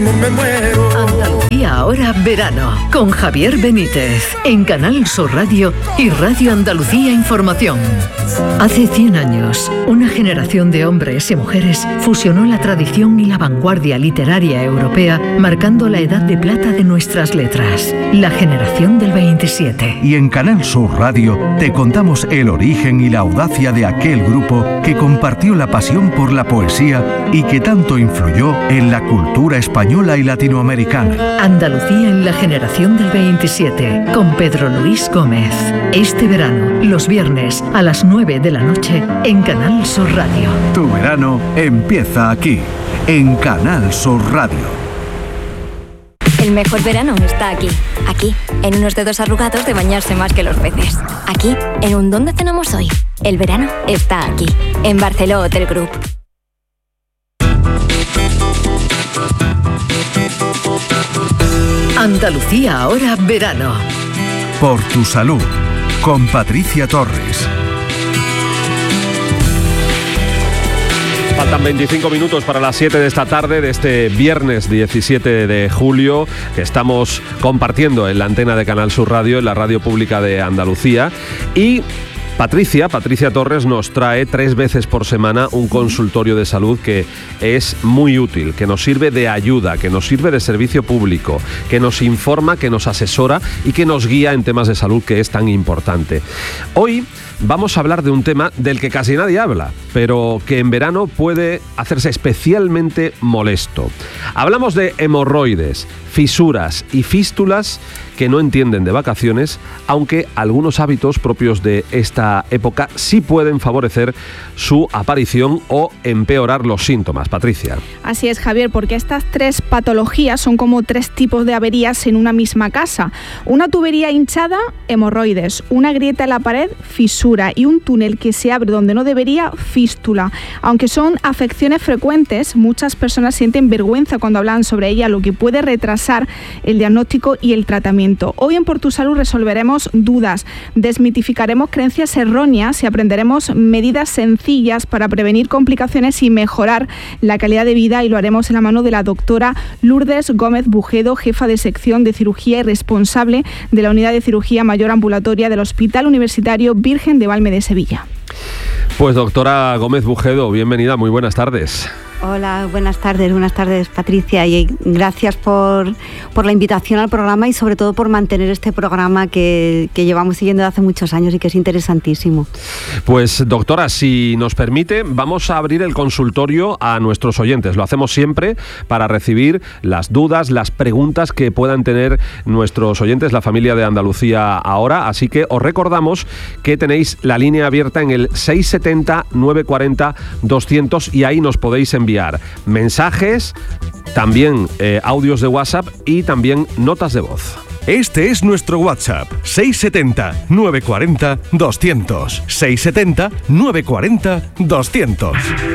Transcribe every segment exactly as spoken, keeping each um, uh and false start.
Me muero. Andalucía ahora verano con Javier Benítez en Canal Sur Radio y Radio Andalucía Información. Hace cien años, una generación de hombres y mujeres fusionó la tradición y la vanguardia literaria europea, marcando la edad de plata de nuestras letras, la generación del veintisiete. Y en Canal Sur Radio te contamos el origen y la audacia de aquel grupo que compartió la pasión por la poesía y que tanto influyó en la cultura española y latinoamericana. Andalucía en la generación del veintisiete, con Pedro Luis Gómez. Este verano, los viernes a las nueve de la noche, en Canal Sur Radio. Tu verano empieza aquí, en Canal Sur Radio. El mejor verano está aquí. Aquí, en unos dedos arrugados de bañarse más que los peces. Aquí, en un ¿dónde cenamos hoy? El verano está aquí, en Barceló Hotel Group. Andalucía ahora verano. Por tu salud, con Patricia Torres. Faltan veinticinco minutos para las siete de esta tarde de este viernes diecisiete de julio, que estamos compartiendo en la antena de Canal Sur Radio, en la radio pública de Andalucía. Y Patricia, Patricia Torres nos trae tres veces por semana un consultorio de salud que es muy útil, que nos sirve de ayuda, que nos sirve de servicio público, que nos informa, que nos asesora y que nos guía en temas de salud, que es tan importante. Hoy vamos a hablar de un tema del que casi nadie habla, pero que en verano puede hacerse especialmente molesto. Hablamos de hemorroides, fisuras y fístulas que no entienden de vacaciones, aunque algunos hábitos propios de esta época sí pueden favorecer su aparición o empeorar los síntomas. Patricia. Así es, Javier, porque estas tres patologías son como tres tipos de averías en una misma casa. Una tubería hinchada, hemorroides; una grieta en la pared, fisura; y un túnel que se abre donde no debería, fístula. Aunque son afecciones frecuentes, muchas personas sienten vergüenza cuando hablan sobre ella, lo que puede retrasar el diagnóstico y el tratamiento. Hoy en Por tu Salud resolveremos dudas, desmitificaremos creencias erróneas y aprenderemos medidas sencillas para prevenir complicaciones y mejorar la calidad de vida, y lo haremos en la mano de la doctora Lourdes Gómez Bujedo, jefa de sección de cirugía y responsable de la unidad de cirugía mayor ambulatoria del Hospital Universitario Virgen de Valme de Sevilla. Pues doctora Gómez Bujedo, bienvenida, muy buenas tardes. Hola, buenas tardes, buenas tardes Patricia, y gracias por, por la invitación al programa y sobre todo por mantener este programa que, que llevamos siguiendo desde hace muchos años y que es interesantísimo. Pues doctora, si nos permite, vamos a abrir el consultorio a nuestros oyentes. Lo hacemos siempre para recibir las dudas, las preguntas que puedan tener nuestros oyentes, la familia de Andalucía ahora, así que os recordamos que tenéis la línea abierta en el seis setenta, nueve cuarenta, doscientos y ahí nos podéis enviar mensajes, también eh, audios de WhatsApp y también notas de voz. Este es nuestro WhatsApp, seis setenta, nueve cuarenta, doscientos. seis setenta, nueve cuarenta, doscientos.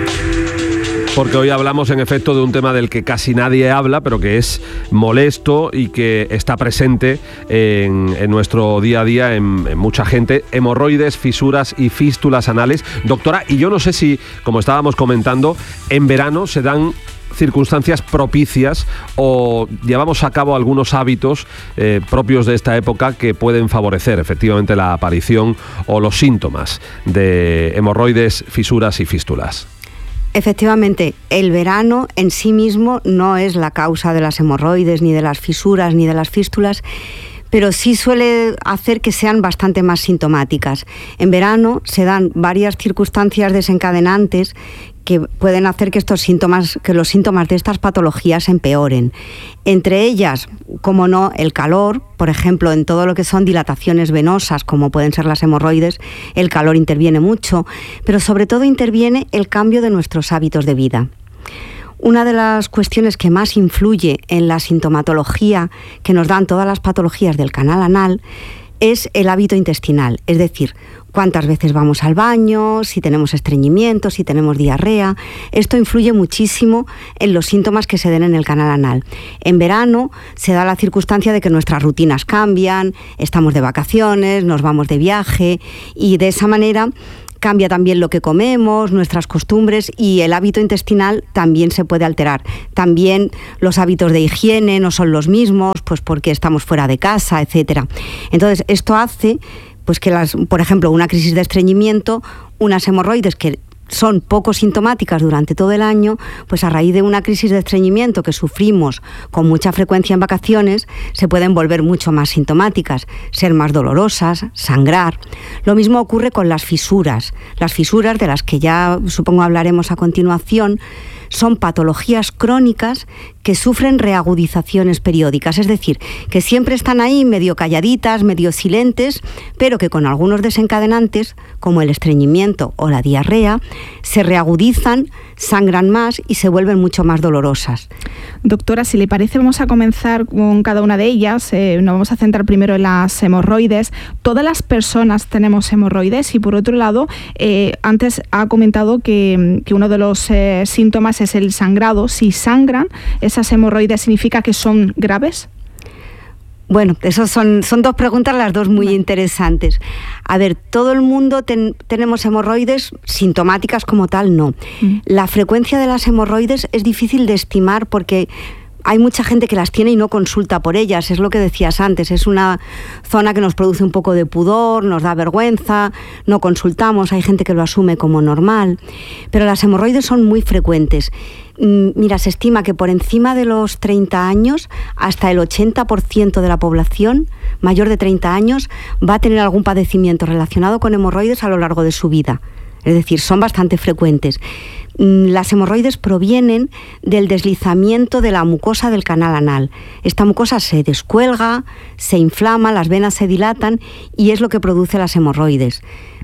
Porque hoy hablamos en efecto de un tema del que casi nadie habla, pero que es molesto y que está presente en, en nuestro día a día en, en mucha gente: hemorroides, fisuras y fístulas anales. Doctora, y yo no sé si, como estábamos comentando, en verano se dan circunstancias propicias o llevamos a cabo algunos hábitos eh, propios de esta época que pueden favorecer efectivamente la aparición o los síntomas de hemorroides, fisuras y fístulas. Efectivamente, el verano en sí mismo no es la causa de las hemorroides, ni de las fisuras, ni de las fístulas, pero sí suele hacer que sean bastante más sintomáticas. En verano se dan varias circunstancias desencadenantes que pueden hacer que estos síntomas, que los síntomas de estas patologías empeoren. Entre ellas, como no, el calor, por ejemplo, en todo lo que son dilataciones venosas, como pueden ser las hemorroides, el calor interviene mucho, pero sobre todo interviene el cambio de nuestros hábitos de vida. Una de las cuestiones que más influye en la sintomatología que nos dan todas las patologías del canal anal es el hábito intestinal, es decir, cuántas veces vamos al baño, si tenemos estreñimiento, si tenemos diarrea. Esto influye muchísimo en los síntomas que se den en el canal anal. En verano se da la circunstancia de que nuestras rutinas cambian, estamos de vacaciones, nos vamos de viaje y de esa manera cambia también lo que comemos, nuestras costumbres, y el hábito intestinal también se puede alterar. También los hábitos de higiene no son los mismos, pues porque estamos fuera de casa, etcétera. Entonces, esto hace pues que, las, por ejemplo, una crisis de estreñimiento, unas hemorroides que son poco sintomáticas durante todo el año, pues a raíz de una crisis de estreñimiento que sufrimos con mucha frecuencia en vacaciones, se pueden volver mucho más sintomáticas, ser más dolorosas, sangrar. Lo mismo ocurre con las fisuras. Las fisuras, de las que ya supongo hablaremos a continuación, son patologías crónicas que sufren reagudizaciones periódicas, es decir, que siempre están ahí medio calladitas, medio silentes, pero que con algunos desencadenantes, como el estreñimiento o la diarrea, se reagudizan, sangran más y se vuelven mucho más dolorosas. Doctora, si le parece, vamos a comenzar con cada una de ellas. Eh, nos vamos a centrar primero en las hemorroides. Todas las personas tenemos hemorroides y, por otro lado, eh, antes ha comentado que, que uno de los eh, síntomas es el sangrado. Si sangran, ¿esas hemorroides significa que son graves? Bueno, esas son, son dos preguntas, las dos muy interesantes. A ver, todo el mundo ten, tenemos hemorroides, sintomáticas como tal, no. Mm. La frecuencia de las hemorroides es difícil de estimar porque hay mucha gente que las tiene y no consulta por ellas, es lo que decías antes, es una zona que nos produce un poco de pudor, nos da vergüenza, no consultamos, hay gente que lo asume como normal, pero las hemorroides son muy frecuentes. Mira, se estima que por encima de los treinta años, hasta el ochenta por ciento de la población mayor de treinta años va a tener algún padecimiento relacionado con hemorroides a lo largo de su vida. Es decir, son bastante frecuentes. Las hemorroides provienen del deslizamiento de la mucosa del canal anal. Esta mucosa se descuelga, se inflama, las venas se dilatan y es lo que produce las hemorroides.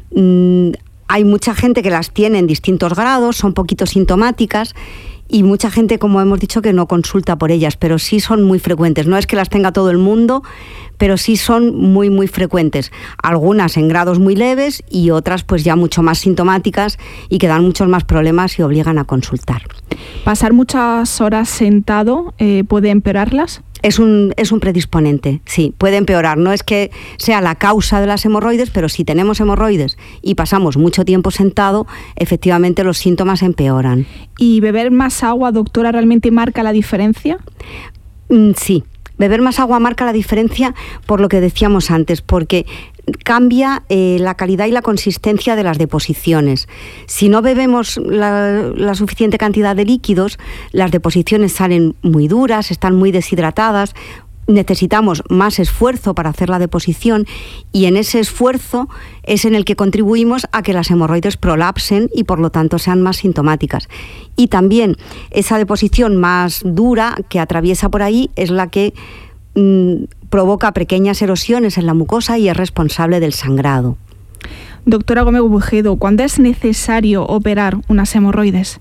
Hay mucha gente que las tiene en distintos grados, son poquito sintomáticas, y mucha gente, como hemos dicho, que no consulta por ellas, pero sí son muy frecuentes. No es que las tenga todo el mundo, pero sí son muy, muy frecuentes. Algunas en grados muy leves y otras pues ya mucho más sintomáticas y que dan muchos más problemas y obligan a consultar. ¿Pasar muchas horas sentado eh, puede empeorarlas? Es un, es un predisponente, sí, puede empeorar. No es que sea la causa de las hemorroides, pero si tenemos hemorroides y pasamos mucho tiempo sentado, efectivamente los síntomas empeoran. ¿Y beber más agua, doctora, realmente marca la diferencia? Mm, sí. Beber más agua marca la diferencia por lo que decíamos antes, porque cambia eh, la calidad y la consistencia de las deposiciones. Si no bebemos la, la suficiente cantidad de líquidos, las deposiciones salen muy duras, están muy deshidratadas, necesitamos más esfuerzo para hacer la deposición y en ese esfuerzo es en el que contribuimos a que las hemorroides prolapsen y por lo tanto sean más sintomáticas. Y también esa deposición más dura que atraviesa por ahí es la que mmm, provoca pequeñas erosiones en la mucosa y es responsable del sangrado. Doctora Gómez Bujedo, ¿cuándo es necesario operar unas hemorroides?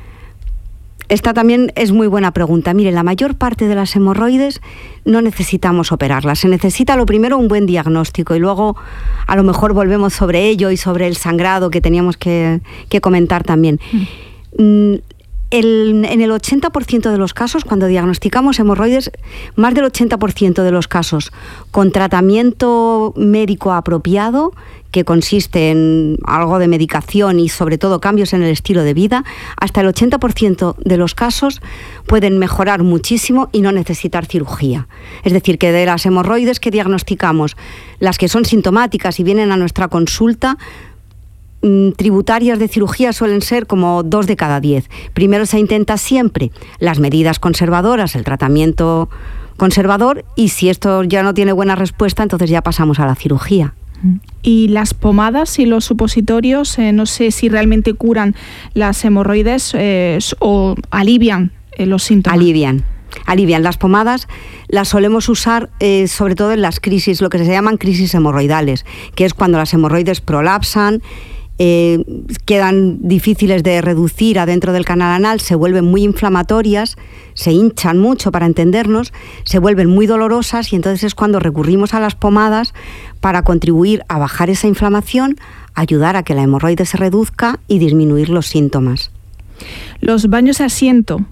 Esta también es muy buena pregunta. Mire, la mayor parte de las hemorroides no necesitamos operarlas. Se necesita lo primero un buen diagnóstico y luego a lo mejor volvemos sobre ello y sobre el sangrado que teníamos que, que comentar también. Mm. El, en el ochenta por ciento de los casos, cuando diagnosticamos hemorroides, más del ochenta por ciento de los casos con tratamiento médico apropiado, que consiste en algo de medicación y sobre todo cambios en el estilo de vida, hasta el ochenta por ciento de los casos pueden mejorar muchísimo y no necesitar cirugía. Es decir, que de las hemorroides que diagnosticamos, las que son sintomáticas y vienen a nuestra consulta, tributarias de cirugía suelen ser como dos de cada diez. Primero se intenta siempre las medidas conservadoras, el tratamiento conservador, y si esto ya no tiene buena respuesta, entonces ya pasamos a la cirugía. Y las pomadas y los supositorios, eh, no sé si realmente curan las hemorroides eh, o alivian eh, los síntomas. Alivian. Alivian. Las pomadas las solemos usar eh, sobre todo en las crisis, lo que se llaman crisis hemorroidales, que es cuando las hemorroides prolapsan, Eh, quedan difíciles de reducir adentro del canal anal, se vuelven muy inflamatorias, se hinchan mucho para entendernos, se vuelven muy dolorosas y entonces es cuando recurrimos a las pomadas para contribuir a bajar esa inflamación, ayudar a que la hemorroide se reduzca y disminuir los síntomas. Los baños de asiento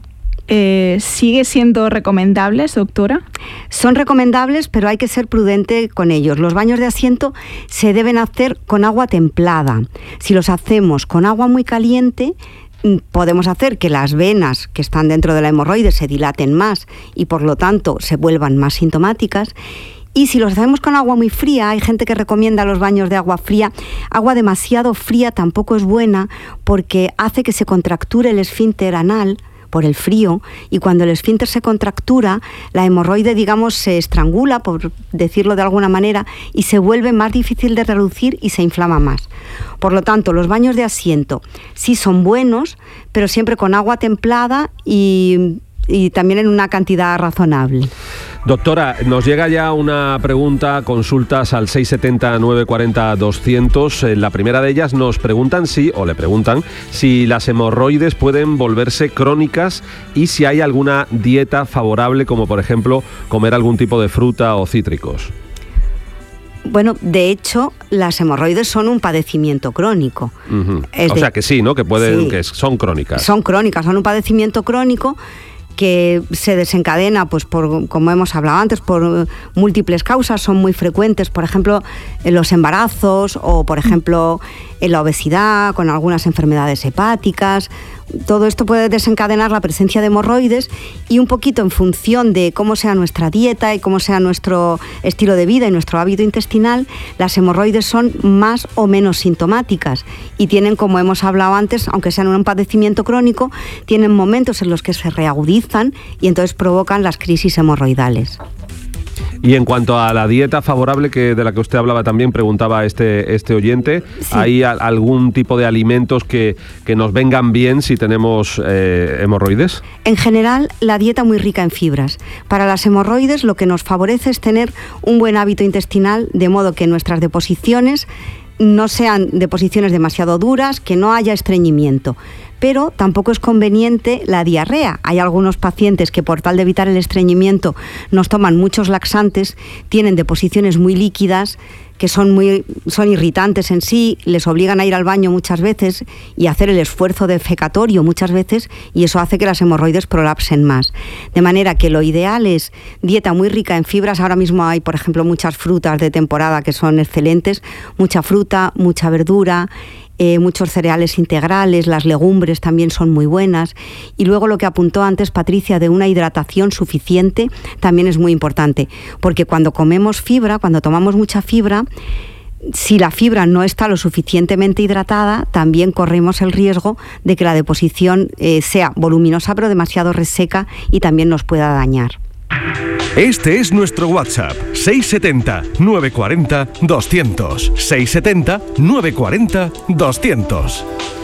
eh, ¿sigue siendo recomendables, doctora? Son recomendables, pero hay que ser prudente con ellos. Los baños de asiento se deben hacer con agua templada. Si los hacemos con agua muy caliente, podemos hacer que las venas que están dentro de la hemorroide se dilaten más y por lo tanto se vuelvan más sintomáticas. Y si los hacemos con agua muy fría, hay gente que recomienda los baños de agua fría. Agua demasiado fría tampoco es buena porque hace que se contracture el esfínter anal por el frío, y cuando el esfínter se contractura, la hemorroide, digamos, se estrangula, por decirlo de alguna manera, y se vuelve más difícil de reducir y se inflama más. Por lo tanto, los baños de asiento sí son buenos, pero siempre con agua templada y, y también en una cantidad razonable. Doctora, nos llega ya una pregunta, consultas al seis siete cero, nueve cuatro cero, doscientos. En la primera de ellas nos preguntan si, o le preguntan, si las hemorroides pueden volverse crónicas y si hay alguna dieta favorable, como por ejemplo comer algún tipo de fruta o cítricos. Bueno, de hecho, las hemorroides son un padecimiento crónico. Uh-huh. Es o de, sea que sí, ¿no? Que pueden, sí, que son crónicas. Son crónicas, son un padecimiento crónico que se desencadena, pues por, como hemos hablado antes, por múltiples causas, son muy frecuentes, por ejemplo, en los embarazos o, por ejemplo, en la obesidad, con algunas enfermedades hepáticas. Todo esto puede desencadenar la presencia de hemorroides y un poquito en función de cómo sea nuestra dieta y cómo sea nuestro estilo de vida y nuestro hábito intestinal, las hemorroides son más o menos sintomáticas y tienen, como hemos hablado antes, aunque sean un padecimiento crónico, tienen momentos en los que se reagudizan y entonces provocan las crisis hemorroidales. Y en cuanto a la dieta favorable que de la que usted hablaba también, preguntaba este, este oyente, sí. ¿Hay a, algún tipo de alimentos que, que nos vengan bien si tenemos eh, hemorroides? En general, la dieta muy rica en fibras. Para las hemorroides lo que nos favorece es tener un buen hábito intestinal, de modo que nuestras deposiciones no sean deposiciones demasiado duras, que no haya estreñimiento. Pero tampoco es conveniente la diarrea. Hay algunos pacientes que, por tal de evitar el estreñimiento, nos toman muchos laxantes, tienen deposiciones muy líquidas, que son muy son irritantes en sí, les obligan a ir al baño muchas veces y a hacer el esfuerzo defecatorio muchas veces, y eso hace que las hemorroides prolapsen más. De manera que lo ideal es dieta muy rica en fibras. Ahora mismo hay, por ejemplo, muchas frutas de temporada que son excelentes, mucha fruta, mucha verdura, Eh, muchos cereales integrales, las legumbres también son muy buenas, y luego lo que apuntó antes Patricia de una hidratación suficiente también es muy importante, porque cuando comemos fibra, cuando tomamos mucha fibra, si la fibra no está lo suficientemente hidratada, también corremos el riesgo de que la deposición eh, sea voluminosa pero demasiado reseca y también nos pueda dañar. Este es nuestro WhatsApp, seis siete cero, nueve cuatro cero, doscientos, seis siete cero, nueve cuatro cero, doscientos.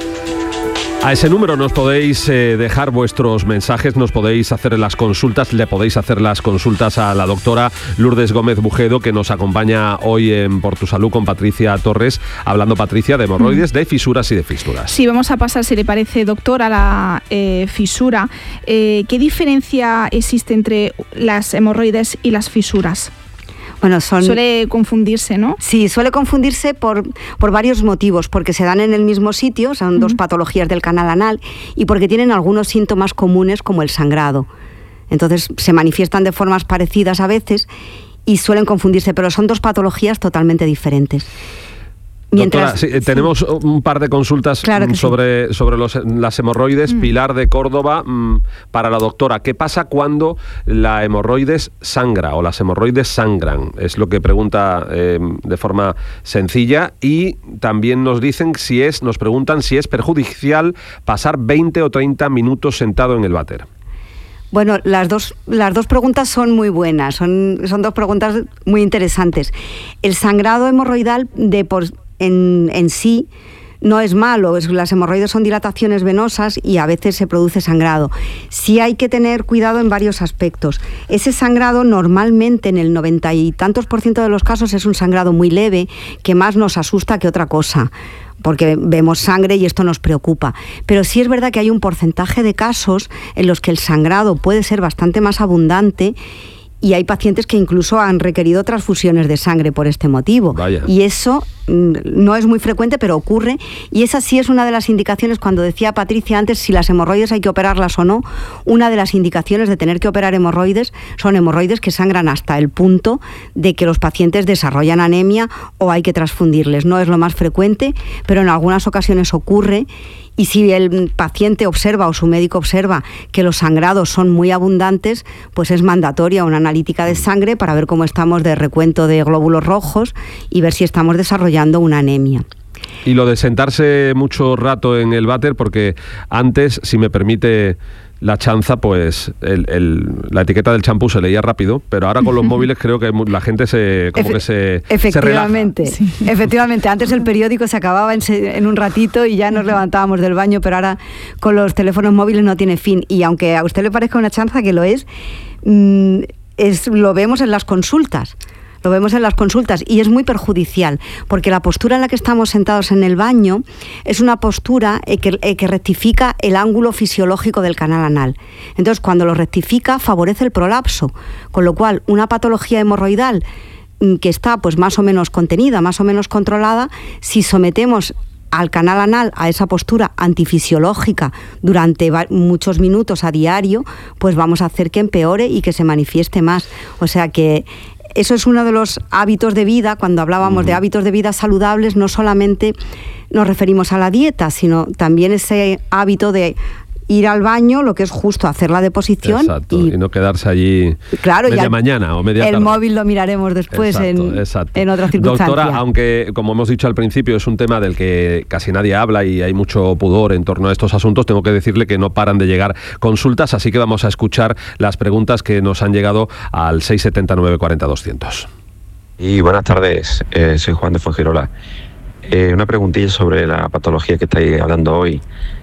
A ese número nos podéis eh, dejar vuestros mensajes, nos podéis hacer las consultas, le podéis hacer las consultas a la doctora Lourdes Gómez Bujedo, que nos acompaña hoy en Por tu Salud con Patricia Torres, hablando, Patricia, de hemorroides, de fisuras y de fístulas. Sí, vamos a pasar, si le parece, doctora, a la eh, fisura. Eh, ¿Qué diferencia existe entre las hemorroides y las fisuras? Bueno, son... Suele confundirse, ¿no? Sí, suele confundirse por, por varios motivos, porque se dan en el mismo sitio, son uh-huh. dos patologías del canal anal, y porque tienen algunos síntomas comunes como el sangrado. Entonces se manifiestan de formas parecidas a veces y suelen confundirse, pero son dos patologías totalmente diferentes. Mientras, Doctora, sí, tenemos sí. un par de consultas claro sobre, sí. sobre los, las hemorroides. Mm. Pilar de Córdoba, mmm, para la doctora, ¿qué pasa cuando la hemorroides sangra o las hemorroides sangran? Es lo que pregunta eh, de forma sencilla. Y también nos dicen si es, nos preguntan si es perjudicial pasar veinte o treinta minutos sentado en el váter. Bueno, las dos, las dos preguntas son muy buenas, son, son dos preguntas muy interesantes. El sangrado hemorroidal de por En, en sí no es malo, es, las hemorroides son dilataciones venosas y a veces se produce sangrado. Sí hay que tener cuidado en varios aspectos. Ese sangrado normalmente en el noventa y tantos por ciento de los casos es un sangrado muy leve que más nos asusta que otra cosa, porque vemos sangre y esto nos preocupa. Pero sí es verdad que hay un porcentaje de casos en los que el sangrado puede ser bastante más abundante y hay pacientes que incluso han requerido transfusiones de sangre por este motivo. Vaya. Y eso mmm, no es muy frecuente, pero ocurre, y esa sí es una de las indicaciones, cuando decía Patricia antes si las hemorroides hay que operarlas o no, una de las indicaciones de tener que operar hemorroides son hemorroides que sangran hasta el punto de que los pacientes desarrollan anemia o hay que transfundirles. No es lo más frecuente, pero en algunas ocasiones ocurre. Y si el paciente observa o su médico observa que los sangrados son muy abundantes, pues es mandatoria una analítica de sangre para ver cómo estamos de recuento de glóbulos rojos y ver si estamos desarrollando una anemia. Y lo de sentarse mucho rato en el váter, porque antes, si me permite la chanza, pues el, el, la etiqueta del champú se leía rápido, pero ahora con los móviles creo que la gente se como Efe, que se efectivamente, se relaja. Sí. Efectivamente, antes el periódico se acababa en, en un ratito y ya nos levantábamos del baño, pero ahora con los teléfonos móviles no tiene fin. Y aunque a usted le parezca una chanza, que lo es, mmm, es lo vemos en las consultas. Lo vemos en las consultas y es muy perjudicial, porque la postura en la que estamos sentados en el baño es una postura eh, que, eh, que rectifica el ángulo fisiológico del canal anal. Entonces, cuando lo rectifica, favorece el prolapso, con lo cual una patología hemorroidal que está pues más o menos contenida, más o menos controlada, si sometemos al canal anal a esa postura antifisiológica durante muchos minutos a diario, pues vamos a hacer que empeore y que se manifieste más. O sea que eso es uno de los hábitos de vida. Cuando hablábamos uh-huh. de hábitos de vida saludables, no solamente nos referimos a la dieta, sino también ese hábito de ir al baño, lo que es justo hacer la deposición. Exacto, y, y no quedarse allí claro, media el, mañana o media el tarde. El móvil lo miraremos después exacto, en, exacto. en otra circunstancia. Doctora, aunque como hemos dicho al principio es un tema del que casi nadie habla y hay mucho pudor en torno a estos asuntos, tengo que decirle que no paran de llegar consultas, así que vamos a escuchar las preguntas que nos han llegado al seis siete nueve cuatro cero doscientos. Y buenas tardes, eh, soy Juan de Fuengirola. Eh, una preguntilla sobre la patología que estáis hablando hoy.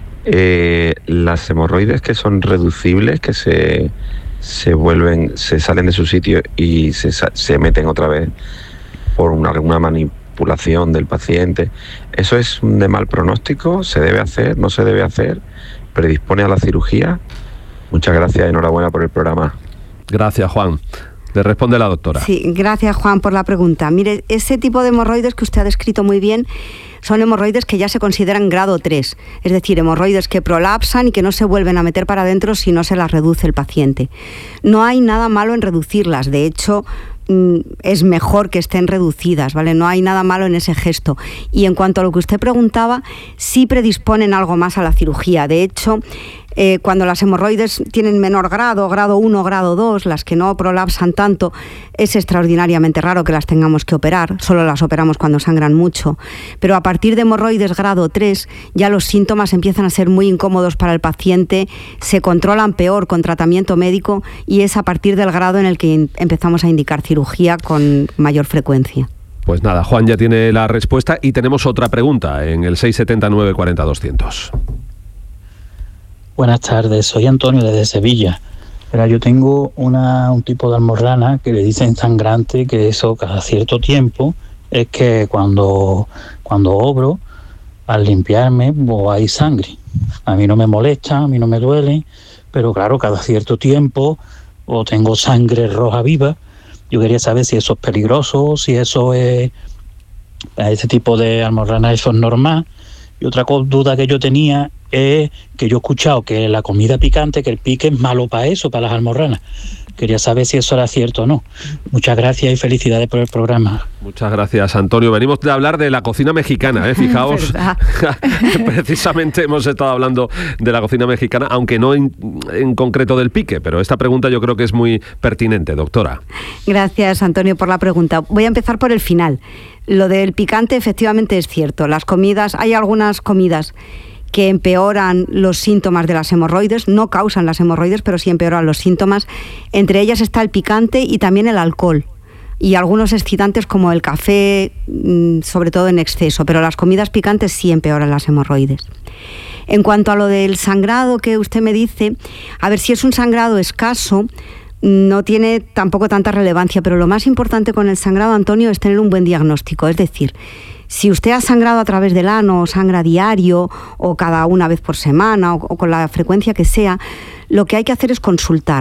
Eh, las hemorroides que son reducibles, que se, se vuelven, se salen de su sitio y se, se meten otra vez por una, alguna manipulación del paciente, ¿eso es de mal pronóstico? ¿Se debe hacer? ¿No se debe hacer? ¿Predispone a la cirugía? Muchas gracias, enhorabuena por el programa. Gracias, Juan. Le responde la doctora. Sí, gracias, Juan, por la pregunta. Mire, ese tipo de hemorroides que usted ha descrito muy bien son hemorroides que ya se consideran grado tres, es decir, hemorroides que prolapsan y que no se vuelven a meter para adentro si no se las reduce el paciente. No hay nada malo en reducirlas, de hecho es mejor que estén reducidas, ¿vale? No hay nada malo en ese gesto. Y en cuanto a lo que usted preguntaba, sí predisponen algo más a la cirugía. De hecho, eh, cuando las hemorroides tienen menor grado, grado uno, grado dos, las que no prolapsan tanto, es extraordinariamente raro que las tengamos que operar, solo las operamos cuando sangran mucho. Pero a partir de hemorroides grado tres, ya los síntomas empiezan a ser muy incómodos para el paciente, se controlan peor con tratamiento médico y es a partir del grado en el que empezamos a indicar cirugía con mayor frecuencia. Pues nada, Juan ya tiene la respuesta y tenemos otra pregunta en el seis siete nueve cuatro cero doscientos. Buenas tardes, soy Antonio desde Sevilla. Pero yo tengo una, un tipo de almorrana que le dicen sangrante, que eso cada cierto tiempo es que cuando, cuando obro, al limpiarme, pues hay sangre. A mí no me molesta, a mí no me duele, pero claro, cada cierto tiempo o tengo sangre roja viva. Yo quería saber si eso es peligroso, si eso es, a ese tipo de almorrana eso es normal. Y otra duda que yo tenía es que yo he escuchado que la comida picante, que el pique es malo para eso, para las almorranas. Quería saber si eso era cierto o no. Muchas gracias y felicidades por el programa. Muchas gracias, Antonio. Venimos de hablar de la cocina mexicana, ¿eh? Fijaos, precisamente hemos estado hablando de la cocina mexicana, aunque no en, en concreto del pique, pero esta pregunta yo creo que es muy pertinente, doctora. Gracias, Antonio, por la pregunta. Voy a empezar por el final. Lo del picante efectivamente es cierto. Las comidas, hay algunas comidas que empeoran los síntomas de las hemorroides, no causan las hemorroides, pero sí empeoran los síntomas. Entre ellas está el picante y también el alcohol. Y algunos excitantes como el café, sobre todo en exceso, pero las comidas picantes sí empeoran las hemorroides. En cuanto a lo del sangrado que usted me dice, a ver, si es un sangrado escaso, no tiene tampoco tanta relevancia, pero lo más importante con el sangrado, Antonio, es tener un buen diagnóstico, es decir, si usted ha sangrado a través del ano, o sangra diario, o cada una vez por semana, o, o con la frecuencia que sea, lo que hay que hacer es consultar.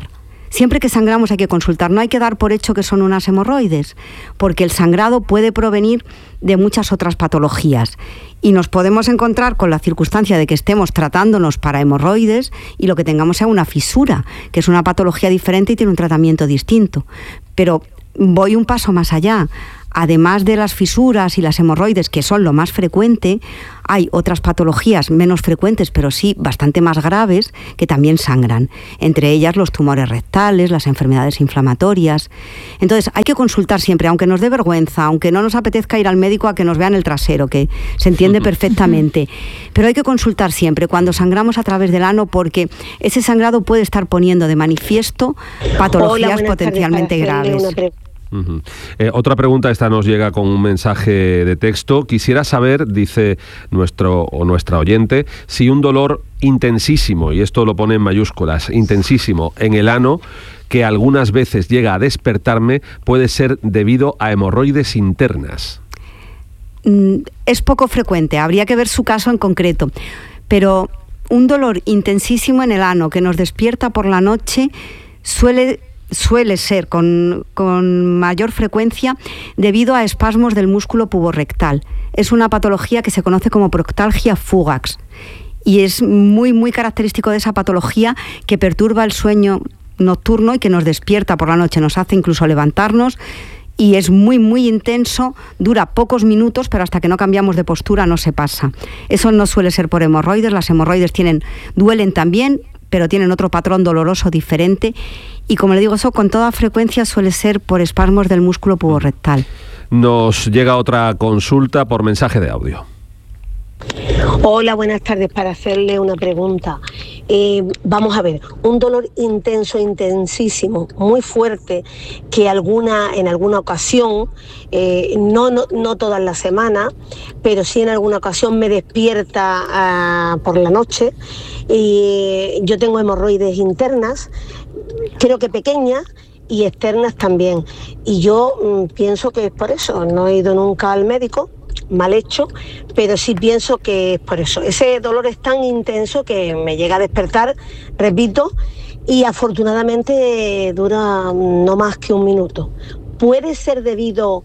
Siempre que sangramos hay que consultar, no hay que dar por hecho que son unas hemorroides, porque el sangrado puede provenir de muchas otras patologías y nos podemos encontrar con la circunstancia de que estemos tratándonos para hemorroides y lo que tengamos sea una fisura, que es una patología diferente y tiene un tratamiento distinto. Pero voy un paso más allá. Además de las fisuras y las hemorroides, que son lo más frecuente, hay otras patologías menos frecuentes, pero sí bastante más graves, que también sangran. Entre ellas los tumores rectales, las enfermedades inflamatorias. Entonces hay que consultar siempre, aunque nos dé vergüenza, aunque no nos apetezca ir al médico a que nos vean el trasero, que se entiende perfectamente. Pero hay que consultar siempre cuando sangramos a través del ano, porque ese sangrado puede estar poniendo de manifiesto patologías Hola, potencialmente graves. Uh-huh. Eh, otra pregunta, esta nos llega con un mensaje de texto. Quisiera saber, dice nuestro o nuestra oyente, si un dolor intensísimo, y esto lo pone en mayúsculas, intensísimo, en el ano, que algunas veces llega a despertarme, puede ser debido a hemorroides internas. Es poco frecuente, habría que ver su caso en concreto, pero un dolor intensísimo en el ano que nos despierta por la noche suele suele ser con, con mayor frecuencia debido a espasmos del músculo puborectal. Es una patología que se conoce como proctalgia fugax y es muy, muy característico de esa patología, que perturba el sueño nocturno y que nos despierta por la noche, nos hace incluso levantarnos, y es muy, muy intenso, dura pocos minutos, pero hasta que no cambiamos de postura no se pasa. Eso no suele ser por hemorroides, las hemorroides tienen, duelen también, pero tienen otro patrón doloroso diferente, y como le digo, eso con toda frecuencia suele ser por espasmos del músculo puborectal. Nos llega otra consulta por mensaje de audio. Hola, buenas tardes. Para hacerle una pregunta. Eh, vamos a ver, un dolor intenso, intensísimo, muy fuerte, que alguna en alguna ocasión, eh, no, no, no todas las semanas, pero sí en alguna ocasión me despierta uh, por la noche. Y yo tengo hemorroides internas, creo que pequeñas, y externas también. Y yo mmm, pienso que es por eso. No he ido nunca al médico, mal hecho, pero sí pienso que es por eso. Ese dolor es tan intenso que me llega a despertar, repito, y afortunadamente dura no más que un minuto. Puede ser debido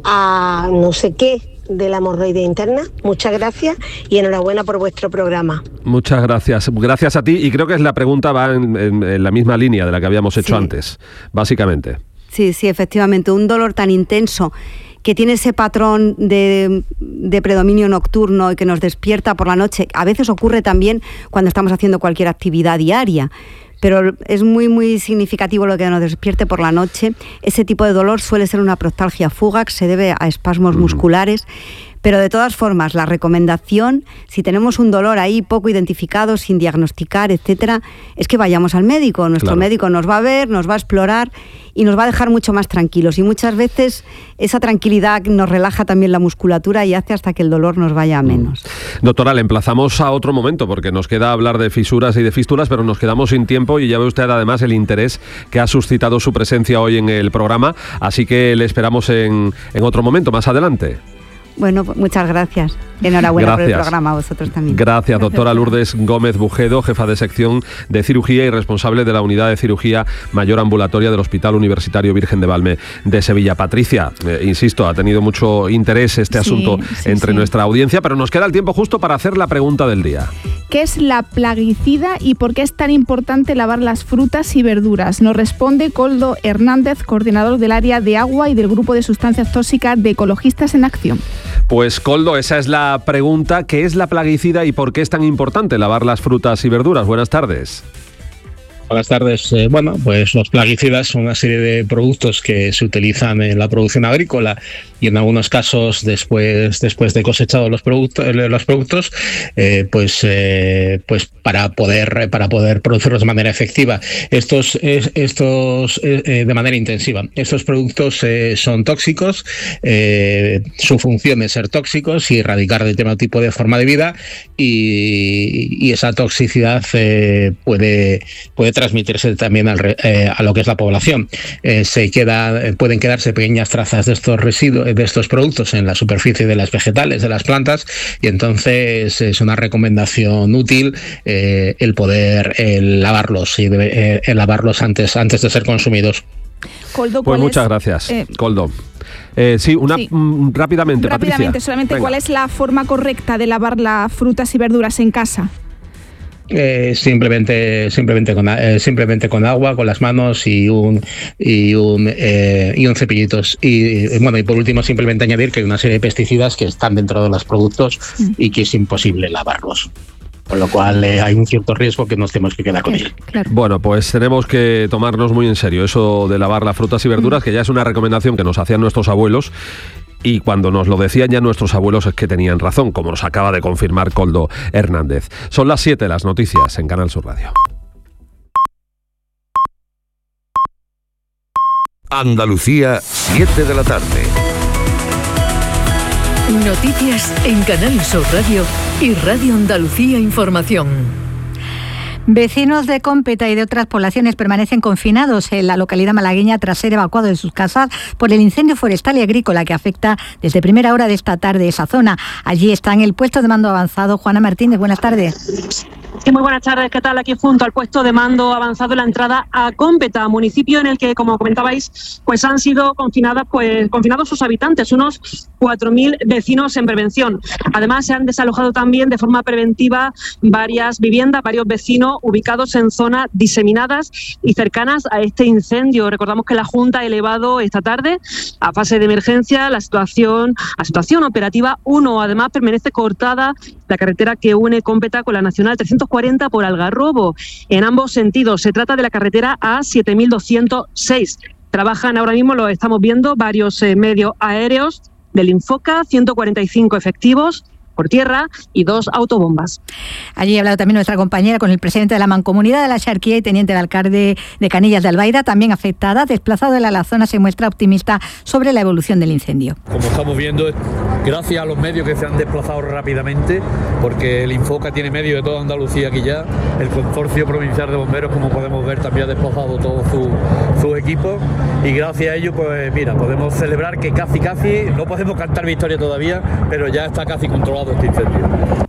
a no sé qué de la hemorroide interna. Muchas gracias y enhorabuena por vuestro programa. Muchas gracias. Gracias a ti, y creo que es la pregunta va en, en, en la misma línea de la que habíamos hecho sí. antes, básicamente. Sí, sí, efectivamente, un dolor tan intenso que tiene ese patrón de, de predominio nocturno y que nos despierta por la noche. A veces ocurre también cuando estamos haciendo cualquier actividad diaria, pero es muy, muy significativo lo que nos despierte por la noche. Ese tipo de dolor suele ser una proctalgia fugax, se debe a espasmos mm. musculares. Pero de todas formas, la recomendación, si tenemos un dolor ahí poco identificado, sin diagnosticar, etcétera, es que vayamos al médico. Nuestro claro. médico nos va a ver, nos va a explorar y nos va a dejar mucho más tranquilos. Y muchas veces esa tranquilidad nos relaja también la musculatura y hace hasta que el dolor nos vaya a menos. Mm. Doctora, le emplazamos a otro momento, porque nos queda hablar de fisuras y de fístulas, pero nos quedamos sin tiempo, y ya ve usted además el interés que ha suscitado su presencia hoy en el programa. Así que le esperamos en, en otro momento, más adelante. Bueno, muchas gracias. Enhorabuena gracias. por el programa, a vosotros también. Gracias, doctora Lourdes Gómez Bujedo, jefa de sección de cirugía y responsable de la unidad de cirugía mayor ambulatoria del Hospital Universitario Virgen de Valme de Sevilla. Patricia, eh, insisto, ha tenido mucho interés este sí, asunto sí, entre sí. nuestra audiencia, pero nos queda el tiempo justo para hacer la pregunta del día. ¿Qué es la plaguicida y por qué es tan importante lavar las frutas y verduras? Nos responde Coldo Hernández, coordinador del área de agua y del grupo de sustancias tóxicas de Ecologistas en Acción. Pues Coldo, esa es la pregunta. ¿Qué es la plaguicida y por qué es tan importante lavar las frutas y verduras? Buenas tardes. Buenas tardes. Eh, bueno, pues los plaguicidas son una serie de productos que se utilizan en la producción agrícola y en algunos casos después después de cosechados los productos los productos eh, pues eh, pues para poder para poder producirlos de manera efectiva. Estos estos eh, de manera intensiva. Estos productos eh, son tóxicos. Eh, su función es ser tóxicos y erradicar determinado tipo de forma de vida, y, y esa toxicidad eh, puede puede transmitirse también al, eh, a lo que es la población. Eh, se queda, pueden quedarse pequeñas trazas de estos residuos, de estos productos en la superficie de las vegetales, de las plantas, y entonces es una recomendación útil eh, el poder el lavarlos y eh, el lavarlos antes, antes de ser consumidos. Coldo, pues muchas es, gracias, eh, Coldo. Eh, sí, una sí. Mm, rápidamente, Rápidamente, Patricia. solamente, Venga. ¿cuál es la forma correcta de lavar las frutas y verduras en casa? Eh, simplemente simplemente con eh, simplemente con agua, con las manos y un y un eh, y un cepillitos y eh, bueno y por último simplemente añadir que hay una serie de pesticidas que están dentro de los productos mm. y que es imposible lavarlos. Con lo cual eh, hay un cierto riesgo que nos tenemos que quedar con él. Claro. Bueno, pues tenemos que tomarnos muy en serio eso de lavar las frutas y verduras, mm. que ya es una recomendación que nos hacían nuestros abuelos. Y cuando nos lo decían ya nuestros abuelos es que tenían razón, como nos acaba de confirmar Coldo Hernández. Son las siete, las noticias en Canal Sur Radio. Andalucía, siete de la tarde. Noticias en Canal Sur Radio y Radio Andalucía Información. Vecinos de Cómpeta y de otras poblaciones permanecen confinados en la localidad malagueña tras ser evacuados de sus casas por el incendio forestal y agrícola que afecta desde primera hora de esta tarde esa zona. Allí está en el puesto de mando avanzado Juana Martínez. Buenas tardes. Sí, muy buenas tardes. ¿Qué tal? Aquí junto al puesto de mando avanzado en la entrada a Cómpeta, municipio en el que, como comentabais, pues han sido confinadas, pues confinados sus habitantes, unos cuatro mil vecinos en prevención. Además, se han desalojado también de forma preventiva varias viviendas, varios vecinos ubicados en zonas diseminadas y cercanas a este incendio. Recordamos que la Junta ha elevado esta tarde a fase de emergencia la situación, a situación operativa uno. Además, permanece cortada la carretera que une Cómpeta con la Nacional trescientos cuarenta por Algarrobo. En ambos sentidos, se trata de la carretera A siete mil doscientos seis. Trabajan ahora mismo, lo estamos viendo, varios eh, medios aéreos del Infoca, ciento cuarenta y cinco efectivos por tierra y dos autobombas. Allí ha hablado también nuestra compañera con el presidente de la Mancomunidad de la Xarquía y teniente de alcalde de Canillas de Albaida, también afectada. Desplazado de la zona, se muestra optimista sobre la evolución del incendio. Como estamos viendo, gracias a los medios que se han desplazado rápidamente, porque el Infoca tiene medios de toda Andalucía aquí ya, el Consorcio Provincial de Bomberos, como podemos ver, también ha desplazado todo su, su equipo, y gracias a ello, pues mira, podemos celebrar que casi casi, no podemos cantar victoria todavía, pero ya está casi controlado este incendio.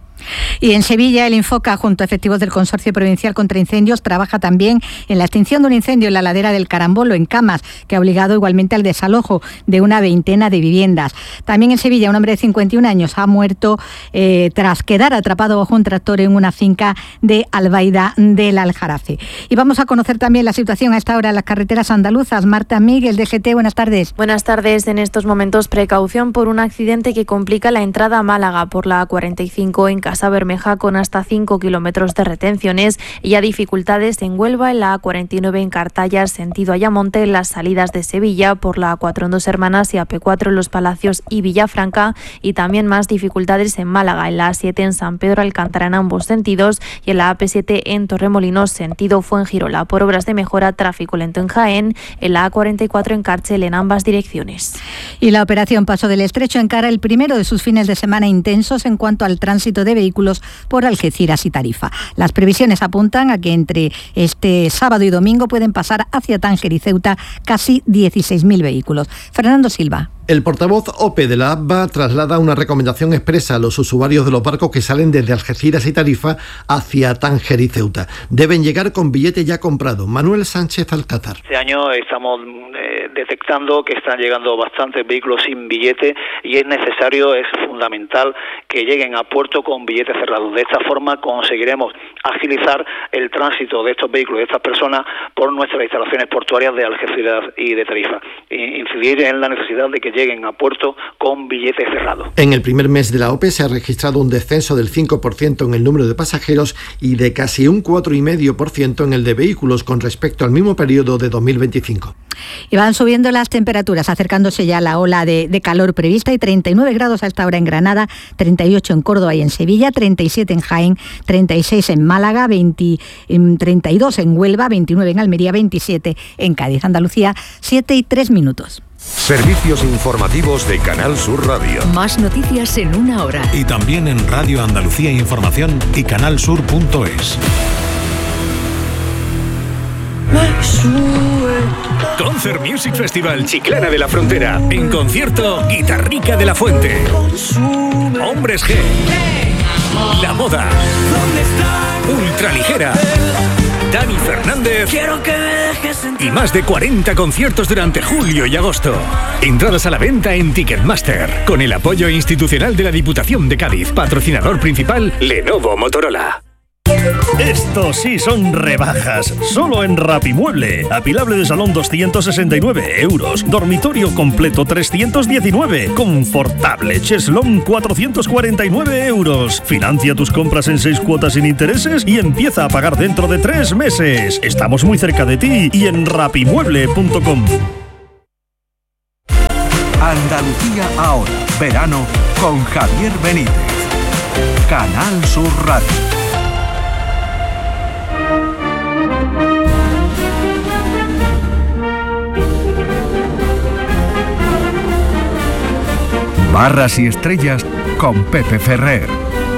Y en Sevilla, el Infoca, junto a efectivos del Consorcio Provincial contra Incendios, trabaja también en la extinción de un incendio en la ladera del Carambolo, en Camas, que ha obligado igualmente al desalojo de una veintena de viviendas. También en Sevilla, un hombre de cincuenta y un años ha muerto eh, tras quedar atrapado bajo un tractor en una finca de Albaida del Aljarafe. Y vamos a conocer también la situación a esta hora en las carreteras andaluzas. Marta Miguel, D G T, buenas tardes. Buenas tardes. En estos momentos, precaución por un accidente que complica la entrada a Málaga por la A cuarenta y cinco en Casa Bermeja, con hasta cinco kilómetros de retenciones, y a dificultades en Huelva en la A cuarenta y nueve en Cartaya, sentido Ayamonte, en las salidas de Sevilla por la A cuatro en Dos Hermanas y A P cuatro en Los Palacios y Villafranca, y también más dificultades en Málaga, en la A siete en San Pedro Alcántara en ambos sentidos, y en la A P siete en Torremolinos, sentido Fuengirola. Por obras de mejora, tráfico lento en Jaén, en la A cuarenta y cuatro en Cárcel en ambas direcciones. Y la operación Paso del Estrecho encara el primero de sus fines de semana intensos en cuanto al tránsito de vehículos por Algeciras y Tarifa. Las previsiones apuntan a que entre este sábado y domingo pueden pasar hacia Tánger y Ceuta casi dieciséis mil vehículos. Fernando Silva. El portavoz O P E de la A B B A traslada una recomendación expresa a los usuarios de los barcos que salen desde Algeciras y Tarifa hacia Tánger y Ceuta. Deben llegar con billete ya comprado. Manuel Sánchez Alcázar. Este año estamos eh, detectando que están llegando bastantes vehículos sin billete y es necesario, es fundamental que lleguen a puerto con billetes cerrados. De esta forma conseguiremos agilizar el tránsito de estos vehículos, de estas personas, por nuestras instalaciones portuarias de Algeciras y de Tarifa. E incidir en la necesidad de que lleguen a puerto con billetes cerrados. En el primer mes de la O P E se ha registrado un descenso del cinco por ciento en el número de pasajeros y de casi un cuatro coma cinco por ciento en el de vehículos con respecto al mismo periodo de dos mil veinticinco. Y van subiendo las temperaturas, acercándose ya a la ola de, de calor prevista. Hay treinta y nueve grados a esta hora en Granada, treinta y ocho en Córdoba y en Sevilla, treinta y siete en Jaén, treinta y seis en Málaga, veinte, treinta y dos en Huelva, veintinueve en Almería, veintisiete en Cádiz. Andalucía, siete y tres minutos. Servicios informativos de Canal Sur Radio. Más noticias en una hora. Y también en Radio Andalucía Información y canal sur punto es. Concert Music Festival Chiclana de la Frontera. En concierto, Guitarrica de la Fuente. Hombres G. La Moda. Ultraligera. Dani Fernández. Quiero que me dejes entrar. Y más de cuarenta conciertos durante julio y agosto. Entradas a la venta en Ticketmaster. Con el apoyo institucional de la Diputación de Cádiz. Patrocinador principal, Lenovo Motorola. Estos sí son rebajas, solo en Rapimueble. Apilable de salón doscientos sesenta y nueve euros, dormitorio completo trescientos diecinueve, confortable cheslón cuatrocientos cuarenta y nueve euros. Financia tus compras en seis cuotas sin intereses y empieza a pagar dentro de tres meses. Estamos muy cerca de ti y en rapimueble punto com. Andalucía ahora, verano con Javier Benítez. Canal Sur Radio. Barras y estrellas con Pepe Ferrer.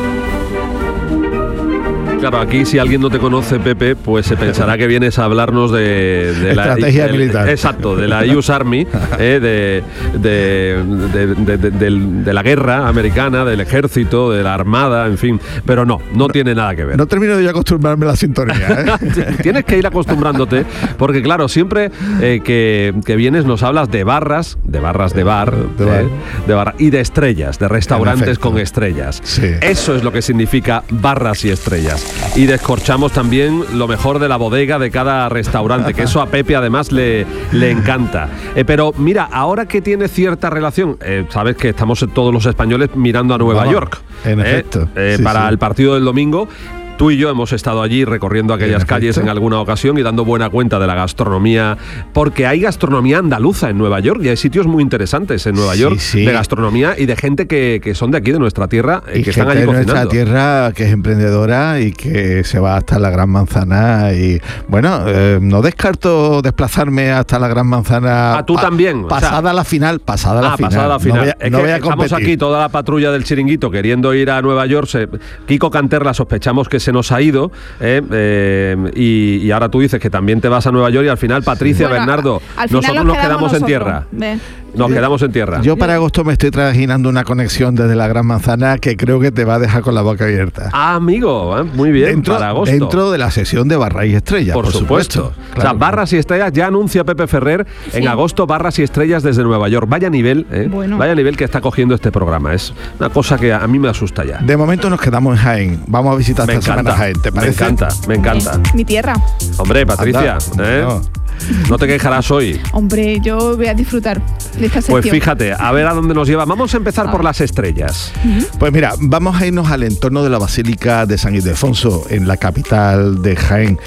Claro, aquí si alguien no te conoce, Pepe, pues se pensará que vienes a hablarnos de, de la estrategia de, militar. Exacto, de la U S Army, eh, de, de, de, de, de, de, de la guerra americana, del ejército, de la armada, en fin. Pero no, no, no tiene nada que ver. No termino de yo acostumbrarme a la sintonía, ¿eh? Tienes que ir acostumbrándote, porque claro, siempre eh, que, que vienes nos hablas de barras, de barras de bar, de, bar. Eh, de bar y de estrellas, de restaurantes con estrellas. Sí. Eso es lo que significa barras y estrellas. Y descorchamos también lo mejor de la bodega de cada restaurante, que eso a Pepe además le, le encanta. Eh, pero mira, ahora que tiene cierta relación, eh, sabes que estamos todos los españoles mirando a Nueva Vamos, York. En eh, efecto. Eh, sí, para sí. el partido del domingo. Tú y yo hemos estado allí recorriendo aquellas en calles en alguna ocasión y dando buena cuenta de la gastronomía, porque hay gastronomía andaluza en Nueva York y hay sitios muy interesantes en Nueva York sí, sí. de gastronomía y de gente que, que son de aquí, de nuestra tierra, eh, y que están allí de cocinando. nuestra tierra que es emprendedora y que se va hasta la Gran Manzana y bueno, eh, no descarto desplazarme hasta la Gran Manzana. Ah, tú pa- también. Pasada o sea, la final, pasada la ah, final. pasada la final. No voy a, es no que voy a estamos competir. aquí toda la patrulla del Chiringuito queriendo ir a Nueva York. Se, Kiko Canterla sospechamos que se nos ha ido. Eh, eh, y, y ahora tú dices que también te vas a Nueva York y al final Patricia, Bueno, Bernardo, al final nosotros nos nos quedamos nosotros. en tierra. Ve. Nos quedamos en tierra. Yo para agosto me estoy trajinando una conexión desde la Gran Manzana que creo que te va a dejar con la boca abierta. Ah, amigo, ¿eh? Muy bien, dentro, para agosto. Dentro de la sesión de Barras y Estrellas, por, por, supuesto. supuesto. O sea, Barras y Estrellas, ya anuncia Pepe Ferrer Sí. en agosto Barras y Estrellas desde Nueva York. Vaya nivel, ¿eh? Bueno. Vaya nivel que está cogiendo este programa. Es una cosa que a mí me asusta ya. De momento nos quedamos en Jaén. Vamos a visitar Me esta encanta, semana Jaén. ¿Te me parece? encanta, me encanta. Mi tierra. Hombre, Patricia, Anda, ¿eh? no. No te quejarás hoy. Hombre, yo voy a disfrutar de esta sección. Pues fíjate, a ver a dónde nos lleva. Vamos a empezar por las estrellas. Pues mira, vamos a irnos al entorno de la Basílica de San Ildefonso, en la capital de Jaén.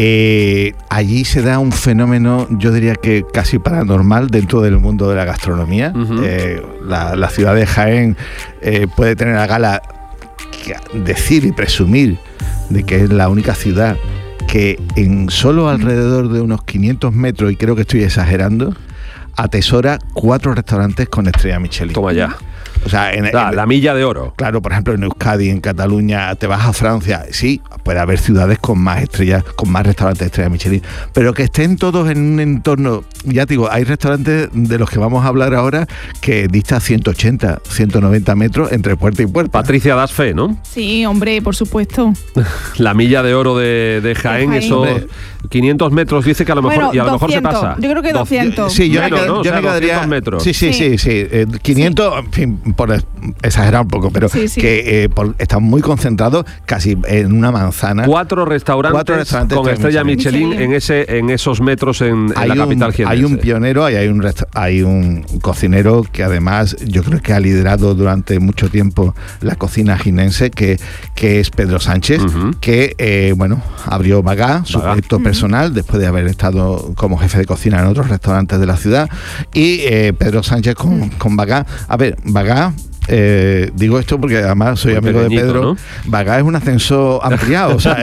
Eh, allí se da un fenómeno, yo diría que casi paranormal dentro del mundo de la gastronomía. Uh-huh. Eh, la, la ciudad de Jaén eh, puede tener a gala que decir y presumir de que es la única ciudad que en solo alrededor de unos quinientos metros, y creo que estoy exagerando, atesora cuatro restaurantes con estrella Michelin. Toma ya. O sea, en, La, en- la milla de oro. Claro, por ejemplo, en Euskadi, en Cataluña, te vas a Francia, sí, puede haber ciudades con más estrellas, con más restaurantes de estrellas Michelin, pero que estén todos en un entorno, ya te digo, hay restaurantes de los que vamos a hablar ahora que dista ciento ochenta, ciento noventa metros entre puerta y puerta. Patricia, das fe, ¿no? Sí, hombre, por supuesto. La milla de oro de, de Jaén, Jaén. esos Hombre. quinientos metros, dice que a lo mejor, Bueno, y a lo mejor se doscientos. pasa. Yo creo que Doce- doscientos. Sí, yo, Menos, me, qued- ¿no? O yo sea, me quedaría. doscientos metros. Sí, sí, Sí. sí, sí. eh, quinientos, en fin, por es- exagerar un poco, pero Sí, sí. que eh, por- están muy concentrados casi en una manzana. Cuatro restaurantes, Cuatro restaurantes con de estrella Michelin, Michelin. en ese en esos metros en, en Hay la un, capital jiennense. hay un pionero y hay un resta- hay un cocinero que además yo creo que ha liderado durante mucho tiempo la cocina jiennense, que, que es Pedro Sánchez, Ujú. que eh, bueno, abrió Bagá, su Bagá. proyecto personal, después de haber estado como jefe de cocina en otros restaurantes de la ciudad. Y eh, Pedro Sánchez con, con Bagá. A ver, Bagá Eh, digo esto porque además soy muy amigo de Pedro, ¿no? Bagá es un ascenso ampliado, o sea,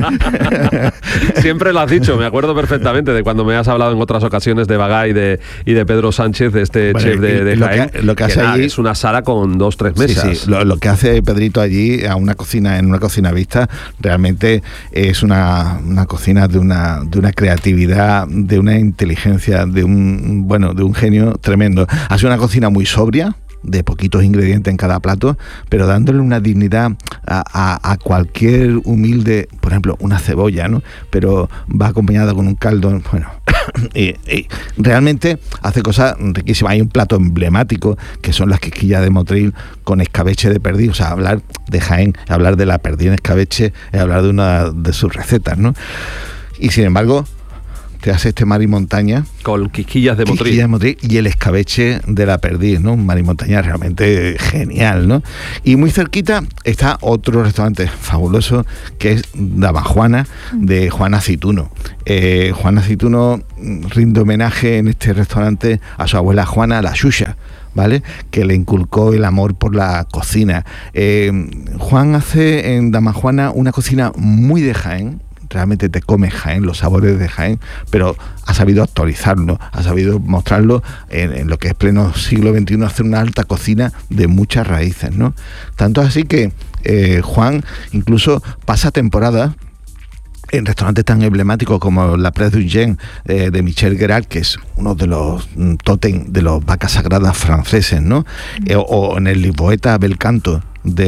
siempre lo has dicho, me acuerdo perfectamente de cuando me has hablado en otras ocasiones de Bagá y de, y de Pedro Sánchez, de este bueno, chef de, de Jaén, lo que, lo que, hace que allí es una sala con dos, tres mesas. Sí, sí. Lo, lo que hace Pedrito allí a una cocina, en una cocina vista, realmente es una, una cocina de una, de una creatividad, de una inteligencia, de un bueno, de un genio tremendo. Hace una cocina muy sobria, de poquitos ingredientes en cada plato, pero dándole una dignidad a, a, a cualquier humilde, por ejemplo, una cebolla, ¿no? Pero va acompañada con un caldo, bueno, y, y realmente hace cosas riquísimas. Hay un plato emblemático que son las quisquillas de Motril con escabeche de perdiz. O sea, hablar de Jaén, hablar de la perdiz en escabeche, es hablar de una de sus recetas, ¿no? Y sin embargo, te hace este mar y montaña con quisquillas de Motril. Quisquillas de Motril y el escabeche de la perdiz, ¿no? Un mar y montaña realmente genial, ¿no? Y muy cerquita está otro restaurante fabuloso que es Dama Juana, de Juan Aceituno. Eh, Juan Aceituno rinde homenaje en este restaurante a su abuela Juana, la Xuxa, ¿vale? Que le inculcó el amor por la cocina. Eh, Juan hace en Dama Juana una cocina muy de Jaén. Realmente te comes Jaén, los sabores de Jaén, pero ha sabido actualizarlo, ha sabido mostrarlo en, en lo que es pleno siglo veintiuno, hacer una alta cocina de muchas raíces, ¿no? Tanto así que eh, Juan incluso pasa temporadas en restaurantes tan emblemáticos como la Prés du Gen eh, de Michel Guérard, que es uno de los mm, tótem de los vacas sagradas franceses, ¿no? Eh, o en el Lisboeta Bel Canto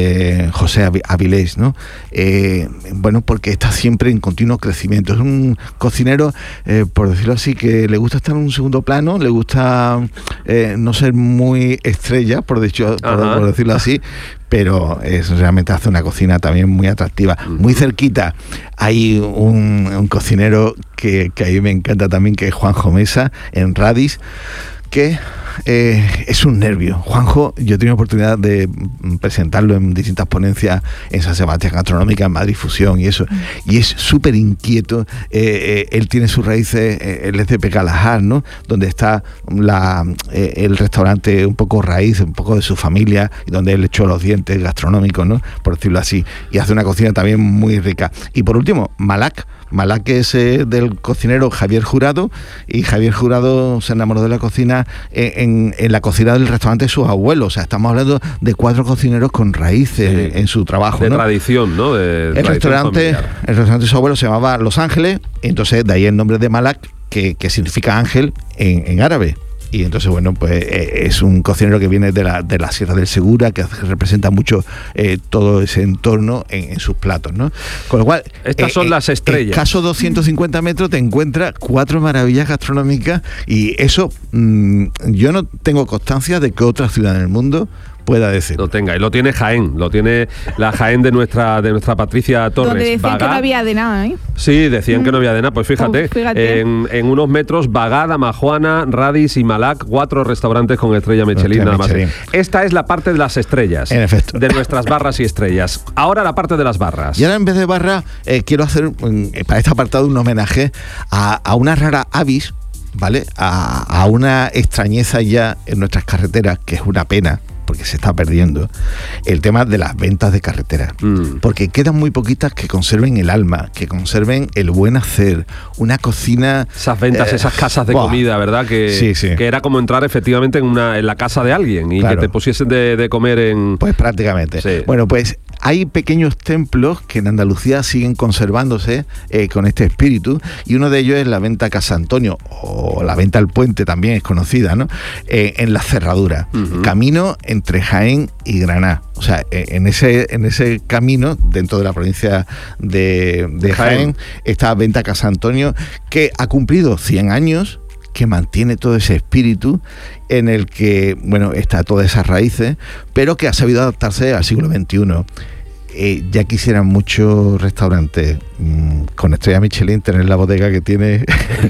de José Avilés, ¿no? Eh, bueno, porque está siempre en continuo crecimiento. Es un cocinero, eh, por decirlo así, que le gusta estar en un segundo plano, le gusta eh, no ser muy estrella, por, dicho, por, por decirlo así, pero es, realmente hace una cocina también muy atractiva. Uh-huh. Muy cerquita hay un, un cocinero que, que a mí me encanta también, que es Juanjo Mesa, en Radis, que eh, es un nervio. Juanjo, yo he tenido oportunidad de presentarlo en distintas ponencias en San Sebastián Gastronómica, en Madrid Fusión y eso, y es súper inquieto. Eh, eh, él tiene sus raíces, eh, él es de Pecalajar, ¿no? Donde está la, eh, el restaurante un poco raíz, un poco de su familia, y donde él echó los dientes gastronómicos, ¿no? Por decirlo así, y hace una cocina también muy rica. Y por último, Malac. Malac es eh, del cocinero Javier Jurado, y Javier Jurado se enamoró de la cocina en, en, en la cocina del restaurante de sus abuelos. O sea, estamos hablando de cuatro cocineros con raíces sí, en, en su trabajo, de ¿no? tradición, ¿no? De, de el restaurante, familiar. El restaurante de su abuelo se llamaba Los Ángeles, y entonces de ahí el nombre de Malac, que, que significa ángel en, en árabe. Y entonces, bueno, pues eh, es un cocinero que viene de la, de la Sierra del Segura, que representa mucho eh, todo ese entorno en, en sus platos, ¿no? Con lo cual... Estas eh, son eh, las estrellas. Escaso doscientos cincuenta metros te encuentras cuatro maravillas gastronómicas, y eso mmm, yo no tengo constancia de que otra ciudad en el mundo pueda decir. Lo tenga, y lo tiene Jaén, lo tiene la Jaén de nuestra de nuestra Patricia Torres. Donde decían Bagá, que no había de nada, ¿eh? Sí, decían mm. que no había de nada, pues fíjate, oh, fíjate. En, en unos metros, Bagá, Dama Juana, Radis y Malac, cuatro restaurantes con estrella Michelin, nada más. Michelin. Esta es la parte de las estrellas, en efecto, de nuestras barras y estrellas. Ahora la parte de las barras. Y ahora en vez de barra, eh, quiero hacer eh, para este apartado un homenaje a, a una rara avis, ¿vale? A, a una extrañeza ya en nuestras carreteras, que es una pena, porque se está perdiendo el tema de las ventas de carretera, mm. porque quedan muy poquitas que conserven el alma, que conserven el buen hacer, una cocina... Esas ventas, eh, esas casas de wow. comida, ¿verdad? Que, sí, sí. que era como entrar efectivamente en, una, en la casa de alguien y claro. que te pusiesen de, de comer en... Pues prácticamente. Sí. Bueno, pues hay pequeños templos que en Andalucía siguen conservándose eh, con este espíritu, y uno de ellos es la venta Casa Antonio, o la venta al Puente, también es conocida, ¿no? Eh, en la Cerradura, uh-huh. camino entre Jaén y Granada. O sea, en ese, en ese camino, dentro de la provincia de, de Jaén, Jaén, está Venta Casa Antonio, que ha cumplido cien años, que mantiene todo ese espíritu en el que, bueno, está todas esas raíces, pero que ha sabido adaptarse al siglo veintiuno. Eh, ya quisieran muchos restaurantes mmm, con estrella Michelin tener la bodega que tiene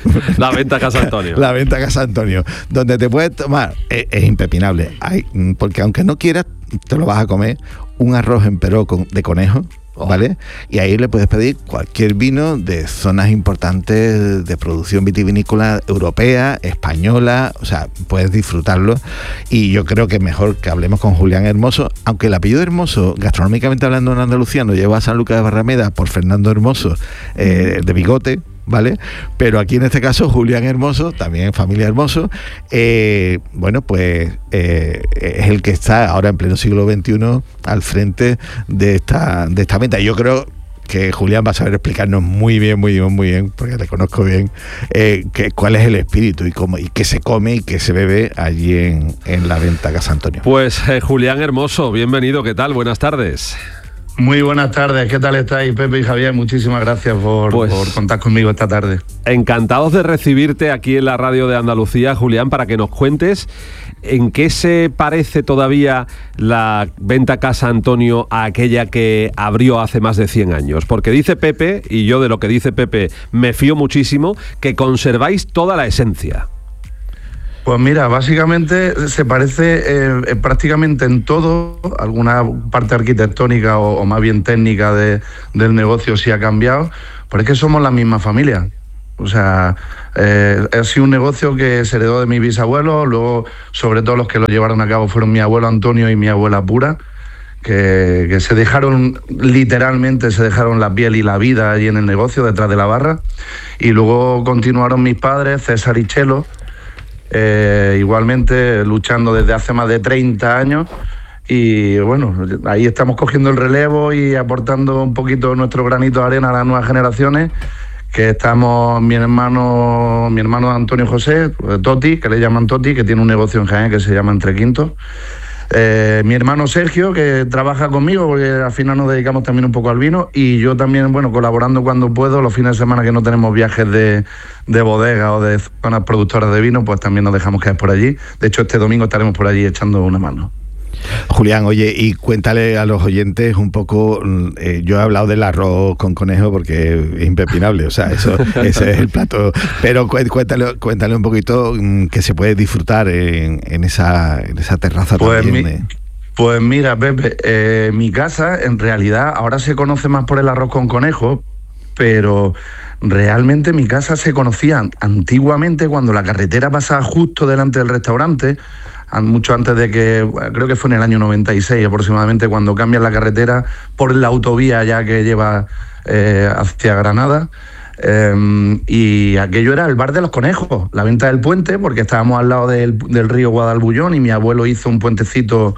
la Venta Casa Antonio. La Venta Casa Antonio, donde te puedes tomar, eh, es impepinable. Hay, porque aunque no quieras, te lo vas a comer, un arroz en peró con, de conejo. ¿vale? Y ahí le puedes pedir cualquier vino de zonas importantes de producción vitivinícola europea, española, o sea, puedes disfrutarlo. Y yo creo que mejor que hablemos con Julián Hermoso, aunque el apellido Hermoso, gastronómicamente hablando en Andalucía, nos lleva a San Lucas de Barrameda por Fernando Hermoso, eh, de Bigote, ¿vale? Pero aquí en este caso Julián Hermoso, también familia Hermoso, eh, bueno, pues eh, es el que está ahora en pleno siglo veintiuno al frente de esta, de esta venta. Yo creo que Julián va a saber explicarnos muy bien, muy bien, muy bien, porque le conozco bien, eh, que, cuál es el espíritu y cómo y qué se come y qué se bebe allí en, en la venta Casa Antonio. Pues eh, Julián Hermoso, bienvenido, ¿qué tal? Buenas tardes. Muy buenas tardes, ¿qué tal estáis, Pepe y Javier? Muchísimas gracias por, pues, por contar conmigo esta tarde. Encantados de recibirte aquí en la radio de Andalucía, Julián, para que nos cuentes en qué se parece todavía la venta Casa Antonio a aquella que abrió hace más de cien años. Porque dice Pepe, y yo de lo que dice Pepe me fío muchísimo, que conserváis toda la esencia. Pues mira, básicamente se parece eh, prácticamente en todo, alguna parte arquitectónica o, o más bien técnica de, del negocio sí ha cambiado, pero es que somos la misma familia. O sea, eh, ha sido un negocio que se heredó de mi bisabuelo, luego sobre todo los que lo llevaron a cabo fueron mi abuelo Antonio y mi abuela Pura, que, que se dejaron, literalmente se dejaron la piel y la vida allí en el negocio, detrás de la barra, y luego continuaron mis padres, César y Chelo, Eh, igualmente luchando desde hace más de treinta años y bueno, ahí estamos cogiendo el relevo y aportando un poquito nuestro granito de arena a las nuevas generaciones, que estamos mi hermano mi hermano Antonio José, Toti, que le llaman Toti, que tiene un negocio en Jaén que se llama Entre Quintos, eh, mi hermano Sergio, que trabaja conmigo porque al final nos dedicamos también un poco al vino, y yo también, bueno, colaborando cuando puedo, los fines de semana que no tenemos viajes de, de bodega o de zonas productoras de vino, pues también nos dejamos caer por allí. De hecho, este domingo estaremos por allí echando una mano. Julián, oye, y cuéntale a los oyentes un poco, eh, yo he hablado del arroz con conejo porque es impepinable, o sea, eso ese es el plato, pero cuéntale, cuéntale un poquito mm, que se puede disfrutar en, en, esa, en esa terraza pues también. Mi, de... Pues mira, Pepe, eh, mi casa en realidad ahora se conoce más por el arroz con conejo, pero realmente mi casa se conocía antiguamente cuando la carretera pasaba justo delante del restaurante, mucho antes de que, creo que fue en el año noventa y seis aproximadamente, cuando cambian la carretera por la autovía ya que lleva eh, hacia Granada. Eh, y aquello era el bar de los conejos, la venta del puente, porque estábamos al lado del, del río Guadalbullón y mi abuelo hizo un puentecito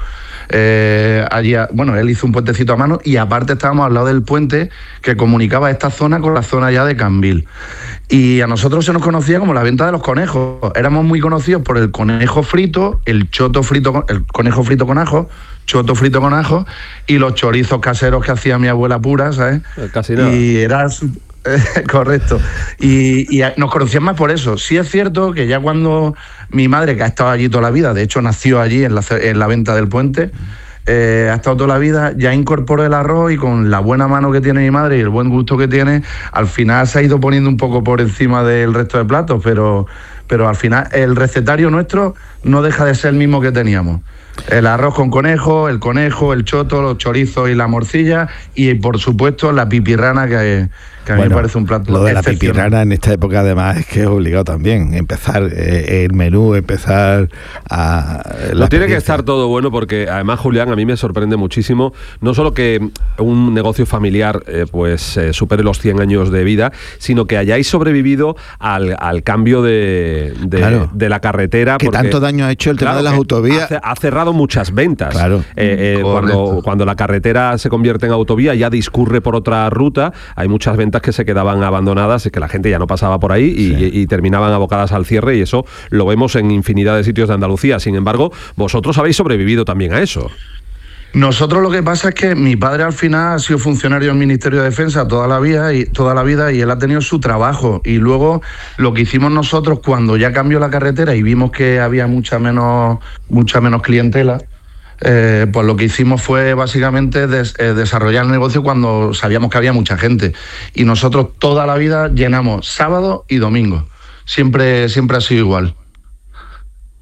eh, allí, a, bueno, él hizo un puentecito a mano y aparte estábamos al lado del puente que comunicaba esta zona con la zona ya de Cambil. Y a nosotros se nos conocía como la venta de los conejos. Éramos muy conocidos por el conejo frito, el choto frito, el conejo frito con ajo, choto frito con ajo y los chorizos caseros que hacía mi abuela Pura, ¿sabes? Casi nada. Y era correcto. Y, y nos conocían más por eso. Sí es cierto que ya cuando mi madre, que ha estado allí toda la vida, de hecho nació allí en la, en la venta del puente, eh, ha estado toda la vida, ya incorporó el arroz y con la buena mano que tiene mi madre y el buen gusto que tiene, al final se ha ido poniendo un poco por encima del resto de platos, pero, pero al final el recetario nuestro no deja de ser el mismo que teníamos. El arroz con conejo, el conejo, el choto, los chorizos y la morcilla y por supuesto la pipirrana, que, que a mí bueno, me parece un plato. Lo de la pipirrana en esta época además es que es obligado también, empezar eh, el menú, empezar a... Lo tiene que estar todo bueno porque además, Julián, a mí me sorprende muchísimo, no solo que un negocio familiar eh, pues eh, supere los cien años de vida, sino que hayáis sobrevivido al, al cambio de, de, claro, de la carretera. Que porque, tanto daño ha hecho el tema claro, de las autovías. Ha, ha cerrado muchas ventas. Claro. Eh, eh, cuando, cuando la carretera se convierte en autovía, ya discurre por otra ruta, hay muchas ventas que se quedaban abandonadas, es que la gente ya no pasaba por ahí y, sí. y, y terminaban abocadas al cierre, y eso lo vemos en infinidad de sitios de Andalucía. Sin embargo, vosotros habéis sobrevivido también a eso. Nosotros lo que pasa es que mi padre al final ha sido funcionario del Ministerio de Defensa toda la vida y toda la vida y él ha tenido su trabajo, y luego lo que hicimos nosotros cuando ya cambió la carretera y vimos que había mucha menos mucha menos clientela, eh, pues lo que hicimos fue básicamente des, eh, desarrollar el negocio cuando sabíamos que había mucha gente, y nosotros toda la vida llenamos sábado y domingo, siempre siempre ha sido igual.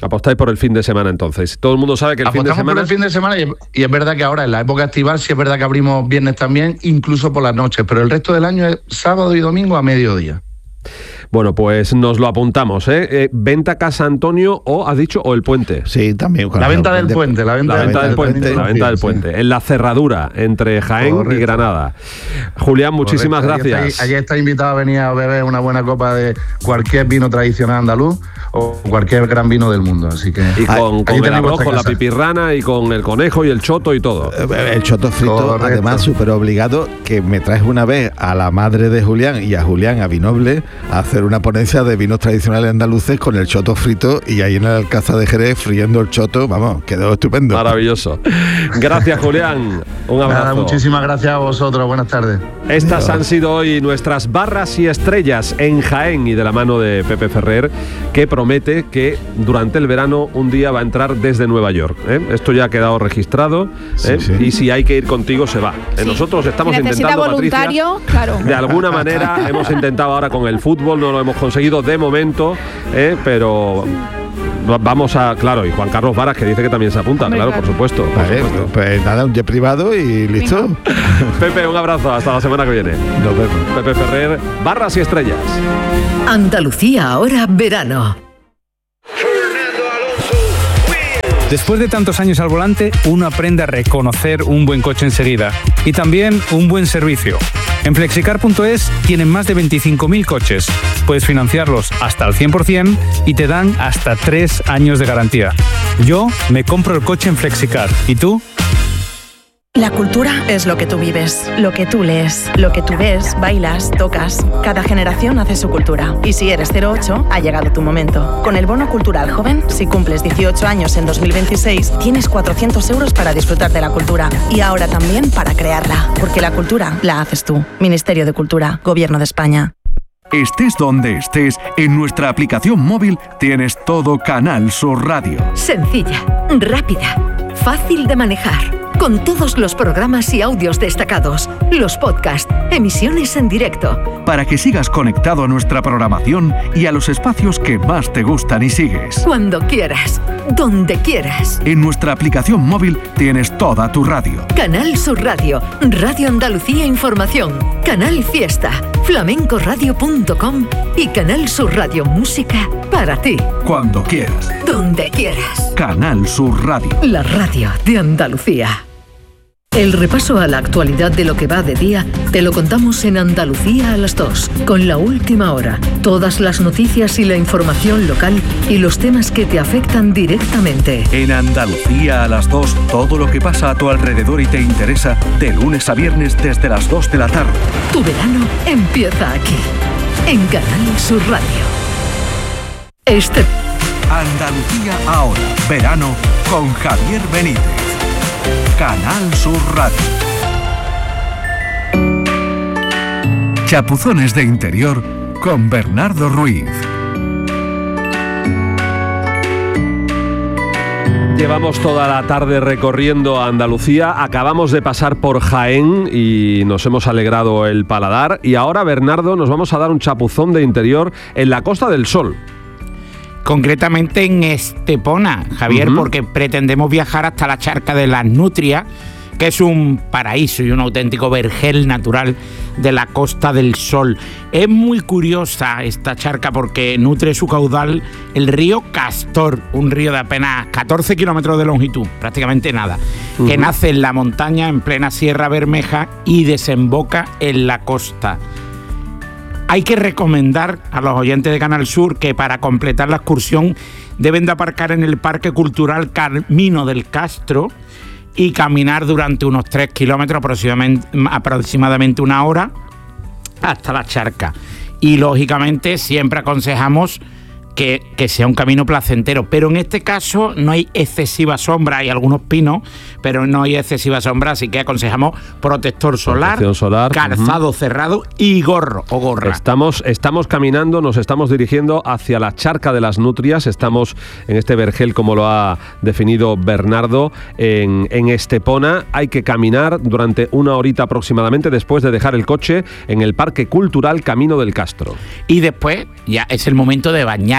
Apostáis por el fin de semana entonces. Todo el mundo sabe que el fin de semana... por el fin de semana y, y es verdad que ahora en la época estival sí es verdad que abrimos viernes también, incluso por las noches, pero el resto del año es sábado y domingo a mediodía. Bueno, pues nos lo apuntamos, ¿eh? eh ¿Venta Casa Antonio o, has dicho, o el Puente? Sí, también. La venta del puente, la venta, la venta del, del puente, puente, la venta del puente. Sí. En la cerradura entre Jaén Correcto. y Granada. Julián, muchísimas Correcto. gracias. Allí está, está invitado a venir a beber una buena copa de cualquier vino tradicional andaluz o cualquier gran vino del mundo, así que... Y con, con el arroz, con la pipirrana y con el conejo y el choto y todo. El choto frito, Correcto. además súper obligado, que me traes una vez a la madre de Julián y a Julián, a Vinoble, a hacer una ponencia de vinos tradicionales andaluces con el choto frito y ahí en el Alcázar de Jerez friendo el choto, vamos, quedó estupendo. Maravilloso. Gracias, Julián. Un abrazo. Nada, muchísimas gracias a vosotros. Buenas tardes. Estas han sido hoy nuestras barras y estrellas en Jaén y de la mano de Pepe Ferrer, que promete que durante el verano un día va a entrar desde Nueva York. ¿eh? Esto ya ha quedado registrado ¿eh? sí, sí. y si hay que ir contigo se va. Sí. Nosotros estamos Necesita intentando, voluntario, Patricia, claro. de alguna manera hemos intentado ahora con el fútbol, no lo hemos conseguido de momento, ¿eh? pero... Vamos a, claro, y Juan Carlos Varas, que dice que también se apunta, Hombre, claro, claro, por supuesto. Por vale, supuesto. Pues nada, un jet privado y listo. Pepe, un abrazo, hasta la semana que viene. Nos vemos. Pepe Ferrer, barras y estrellas. Andalucía ahora verano. Después de tantos años al volante, uno aprende a reconocer un buen coche enseguida y también un buen servicio. En flexicar punto es tienen más de veinticinco mil coches. Puedes financiarlos hasta al cien por ciento y te dan hasta tres años de garantía. Yo me compro el coche en Flexicar. ¿Y tú? La cultura es lo que tú vives, lo que tú lees, lo que tú ves, bailas, tocas. Cada generación hace su cultura. Y si eres cero ocho, ha llegado tu momento. Con el Bono Cultural Joven, si cumples dieciocho años en dos mil veintiséis, tienes cuatrocientos euros para disfrutar de la cultura. Y ahora también para crearla. Porque la cultura la haces tú. Ministerio de Cultura, Gobierno de España. Estés donde estés, en nuestra aplicación móvil tienes todo Canal Sur Radio. Sencilla, rápida, fácil de manejar. Con todos los programas y audios destacados, los podcasts, emisiones en directo. Para que sigas conectado a nuestra programación y a los espacios que más te gustan y sigues. Cuando quieras, donde quieras. En nuestra aplicación móvil tienes toda tu radio. Canal Sur Radio, Radio Andalucía Información, Canal Fiesta, flamencoradio punto com y Canal Sur Radio Música para ti. Cuando quieras. Donde quieras. Canal Sur Radio. La radio de Andalucía. El repaso a la actualidad de lo que va de día te lo contamos en Andalucía a las dos, con la última hora, todas las noticias y la información local y los temas que te afectan directamente. En Andalucía a las dos, todo lo que pasa a tu alrededor y te interesa, de lunes a viernes desde las dos de la tarde. Tu verano empieza aquí, en Canal Sur Radio. Este... Andalucía ahora, verano, con Javier Benítez. Canal Sur Radio. Chapuzones de interior con Bernardo Ruiz. Llevamos toda la tarde recorriendo Andalucía, acabamos de pasar por Jaén y nos hemos alegrado el paladar y ahora, Bernardo, nos vamos a dar un chapuzón de interior en la Costa del Sol. Concretamente en Estepona, Javier, uh-huh. porque pretendemos viajar hasta la charca de las Nutrias, que es un paraíso y un auténtico vergel natural de la Costa del Sol. Es muy curiosa esta charca porque nutre su caudal el río Castor, un río de apenas catorce kilómetros de longitud, prácticamente nada, uh-huh. que nace en la montaña en plena Sierra Bermeja y desemboca en la costa. Hay que recomendar a los oyentes de Canal Sur que para completar la excursión deben de aparcar en el Parque Cultural Camino del Castro y caminar durante unos tres kilómetros, aproximadamente, aproximadamente una hora, hasta la charca. Y lógicamente siempre aconsejamos que, que sea un camino placentero, pero en este caso no hay excesiva sombra, hay algunos pinos, pero no hay excesiva sombra, así que aconsejamos protector solar, solar calzado uh-huh. cerrado y gorro o gorra. Estamos, estamos caminando, nos estamos dirigiendo hacia la charca de las Nutrias, estamos en este vergel, como lo ha definido Bernardo, en, en Estepona. Hay que caminar durante una horita aproximadamente después de dejar el coche en el Parque Cultural Camino del Castro. Y después ya es el momento de bañar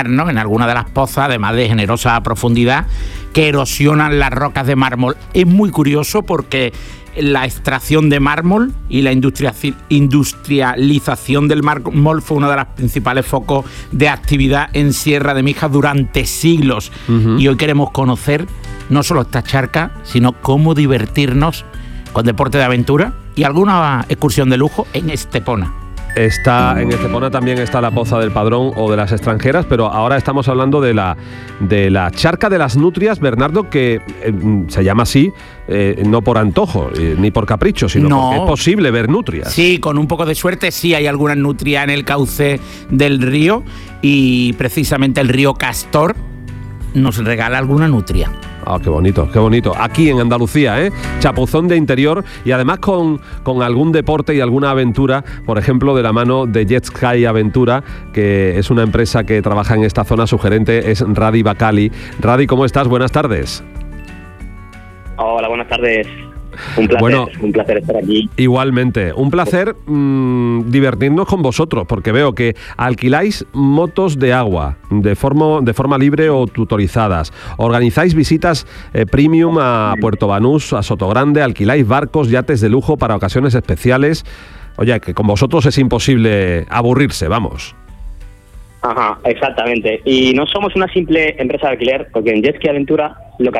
imaginar, ¿no?, en alguna de las pozas, además de generosa profundidad, que erosionan las rocas de mármol. Es muy curioso porque la extracción de mármol y la industrialización del mármol fue uno de los principales focos de actividad en Sierra de Mijas durante siglos. Uh-huh. Y hoy queremos conocer no solo esta charca, sino cómo divertirnos con deporte de aventura y alguna excursión de lujo en Estepona. Está en Estepona también está la Poza del Padrón o de las Extranjeras, pero ahora estamos hablando de la de la Charca de las Nutrias, Bernardo, que eh, se llama así eh, no por antojo eh, ni por capricho, sino no. porque es posible ver nutrias. Sí, con un poco de suerte sí hay algunas nutrias en el cauce del río y precisamente el río Castor nos regala alguna nutria. Ah, qué bonito, qué bonito. Aquí en Andalucía, ¿eh? Chapuzón de interior y además con, con algún deporte y alguna aventura, por ejemplo, de la mano de Jet Sky Aventura, que es una empresa que trabaja en esta zona. Su gerente es Radi Bacali. Radi, ¿cómo estás? Buenas tardes. Hola, buenas tardes. Un placer, bueno, un placer estar aquí. Igualmente, un placer mmm, divertirnos con vosotros, porque veo que alquiláis motos de agua de forma, de forma libre o tutorizadas, organizáis visitas eh, premium a Puerto Banús, a Sotogrande, alquiláis barcos, yates de lujo para ocasiones especiales. Oye, que con vosotros es imposible aburrirse, vamos. Ajá, exactamente. Y no somos una simple empresa de alquiler, porque en Jet Ski Aventura lo que